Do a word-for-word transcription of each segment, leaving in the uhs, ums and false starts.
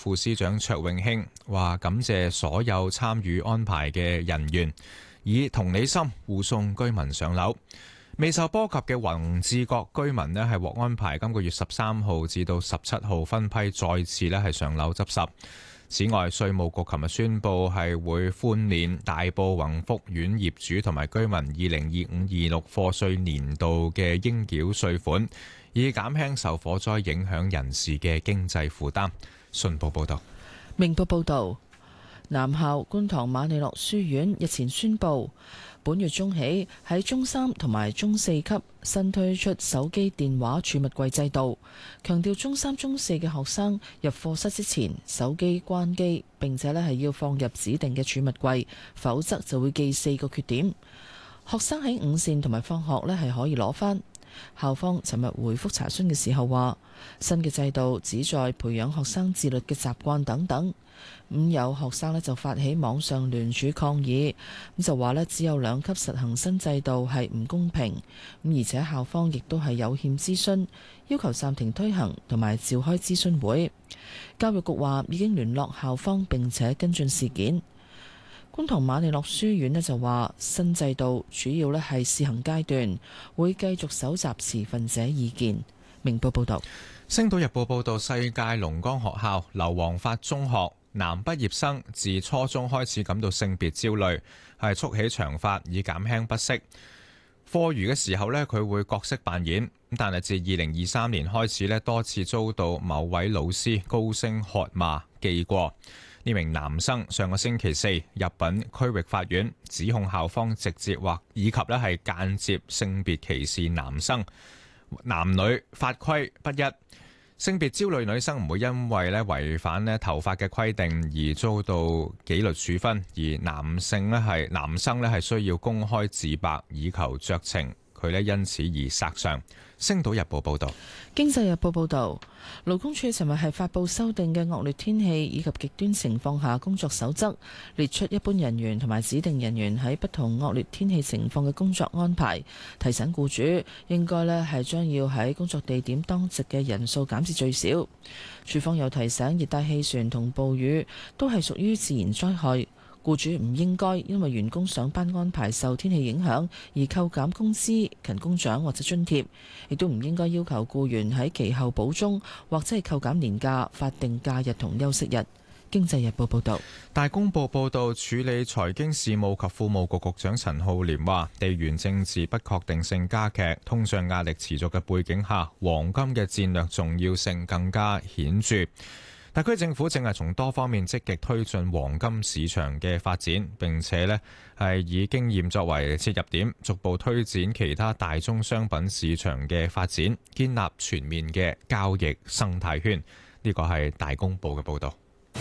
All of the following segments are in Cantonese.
副司長卓永興話感謝所有參與安排嘅人員，以同理心護送居民上樓。未受波及嘅宏志閣居民呢係獲安排今個月十三號至到十七號分批再次呢係上樓執拾。此外，稅務局琴日宣布係會寬免大埔宏福苑業主同埋居民二零二五二六課稅年度嘅應繳稅款，以減輕受火災影響人士嘅經濟負擔。信報報道。 明報報道，男校觀塘瑪利諾書院日前宣布，本月中起喺中三同埋中四級新推出手機電話儲物櫃制度，強調中三、中四嘅學生入課室之前，手機關機，並且咧係要放入指定嘅儲物櫃，否則就會記四個缺點。學生喺午膳同埋放學咧係可以攞返。校方尋日回覆查詢嘅時候話，新嘅制度旨在培養學生自律嘅習慣等等。咁有學生咧就發起網上聯署抗議，咁就話咧只有兩級實行新制度係唔公平，咁而且校方亦都係有欠諮詢，要求暫停推行同埋召開諮詢會。教育局話已經聯絡校方並且跟進事件。觀塘瑪利諾書院咧就話新制度主要咧係試行階段，會繼續搜集持份者意見。明報報道。 星島日報報道，世界龍崗學校劉皇發中學男畢業生自初中開始感到性別焦慮，係束起長髮以減輕不適。課餘嘅時候呢，佢會角色扮演，但係自二零二三年開始呢，多次遭到某位老師高聲喝罵記過。呢名男生上個星期四入稟區域法院，指控校方直接或以及呢係間接性別歧視男生，男女法規不一。性別焦慮女生唔會因為咧違反咧頭髮嘅規定而遭到紀律處分，而男性咧係男生咧係需要公開自白以求酌情，佢咧因此而索償。星島日報報道。 經濟日報報道，勞工處尋日係發布修訂嘅惡劣天氣以及極端情況下工作守則，列出一般人員同埋指定人員喺不同惡劣天氣情況嘅工作安排，提醒僱主應該咧係將要喺工作地點當值嘅人數減至最少。處方又提醒，熱帶氣旋同暴雨都係屬於自然災害。僱主唔應該因為員工上班安排受天氣影響而扣減工資、勤工獎或者津貼，亦都唔應該要求僱員喺其後補鐘或者係扣減年假、法定假日同休息日。經濟日報報道。 大公報報道，處理財經事務及庫務局局長陳浩濂話，地緣政治不確定性加劇、通脹壓力持續嘅背景下，黃金嘅戰略重要性更加顯著。特區政府正係從多方面積極推進黃金市場嘅發展，並且呢係以經驗作為切入點，逐步推展其他大宗商品市場嘅發展，建立全面嘅交易生態圈。呢個係大公報嘅報導。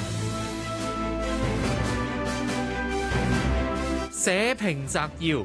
社評摘要。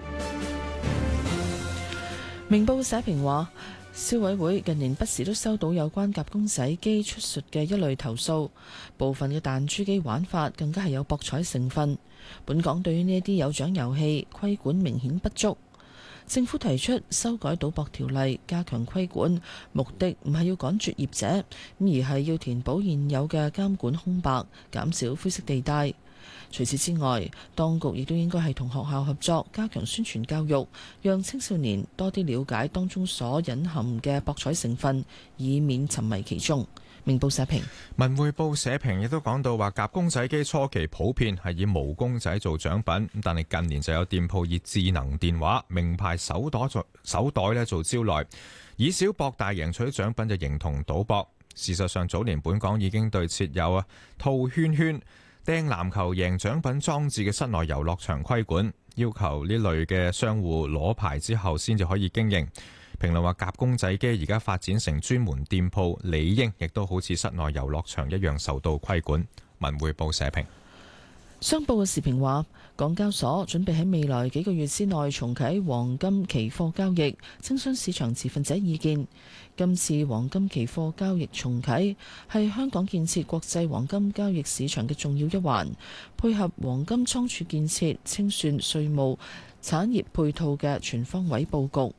明報社評話，消委會近年不時都收到有關夾公仔機出術嘅一類投訴，部分嘅彈珠機玩法更加係有博彩成分。本港對於呢一啲有獎遊戲規管明顯不足，政府提出修改賭博條例，加強規管，目的唔係要趕絕業者，而係要填補現有嘅監管空白，減少灰色地帶。除此之外，當局亦都應該係同學校合作，加強宣傳教育，讓青少年多啲了解當中所隱含嘅博彩成分，以免沉迷其中。明報社評。 文匯報社評亦都講到話，夾公仔機初期普遍係以毛公仔做獎品，但係近年就有店鋪以智能電話、名牌手袋做手袋咧做招來，以小博大贏取獎品就形同賭博。事實上，早年本港已經對設有啊套圈圈、掟籃球贏獎品裝置嘅室內遊樂場規管，要求呢類嘅商戶攞牌之後先至可以經營。評論話，夾公仔機而家發展成專門店鋪，理應亦都好似室內遊樂場一樣受到規管。文匯報社評。 商報嘅時評話，港交所準備喺未來幾個月之內重啟黃金期貨交易，徵詢市場持份者意見。今次黃金期貨交易重啟係香港建設國際黃金交易市場嘅重要一環，配合黃金倉儲建設、清算、稅務、產業配套嘅全方位佈局。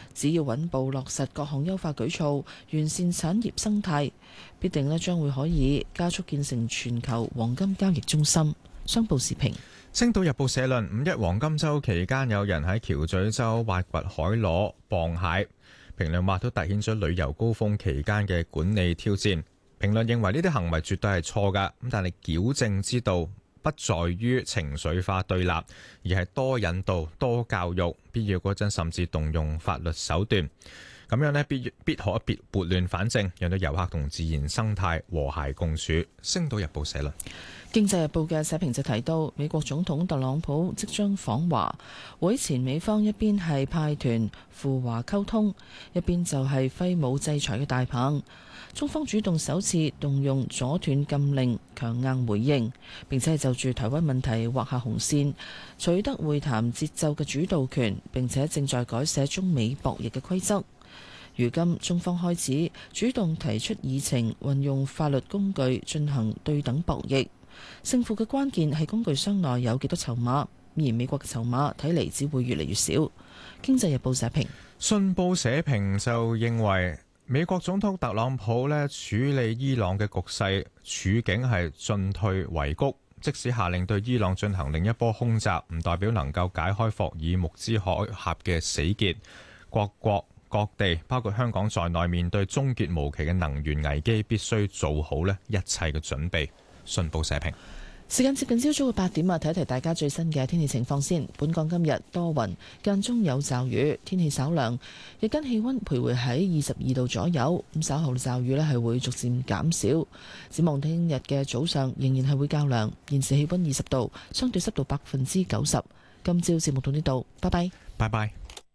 只要穩步落實各項優化舉措，完善產業生態，必定咧將會可以加速建成全球黃金交易中心。商報時評。 星島日報社論：五一黃金週期間，有人喺橋咀洲挖掘海螺、磅蟹。評論話都突顯咗旅遊高峰期間嘅管理挑戰。評論認為呢啲行為絕對係錯㗎，咁但係矯正之道不在於情緒化對立，而係多引導、多教育，必要嗰陣甚至動用法律手段。咁樣呢，必必可別撥亂反正，讓到遊客同自然生態和諧共處。星島日報社論。 經濟日報嘅社評就提到，美國總統特朗普即將訪華，會前美方一邊係派團赴華溝通，一邊就係揮舞制裁嘅大棒。中方主動首次動用阻斷禁令，強硬回應，並且係就住台灣問題劃下紅線，取得會談節奏嘅主導權，並且正在改寫中美博弈嘅規則。如今中方開始主動提出議程，運用法律工具進行對等博弈。勝負嘅關鍵係工具箱內有幾多籌碼，而美國嘅籌碼睇嚟只會越嚟越少。經濟日報社評。 信報社評就認為，美國總統特朗普呢處理伊朗嘅局勢處境係進退維谷，即使下令對伊朗進行另一波空襲，唔代表能夠解開霍爾木茲海峽嘅死結。各國各地包括香港在內，面對終結無期嘅能源危機，必須做好呢一切嘅準備。信報社評。 時間接近朝早嘅八點啊，睇一睇大家最新嘅天氣情況先。本港今日多雲，間中有驟雨，天氣稍涼，日間氣溫徘徊喺二十二度左右。咁稍後驟雨呢係會逐漸減少。展望聽日嘅早上仍然係會較涼。現時氣溫二十度，相對濕度百分之九十。今朝節目到呢度，拜拜。 拜拜。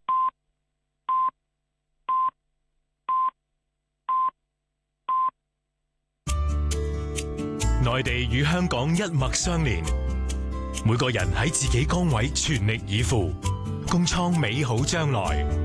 內地與香港一脈相連，每個人喺自己崗位全力以赴，共創美好將來。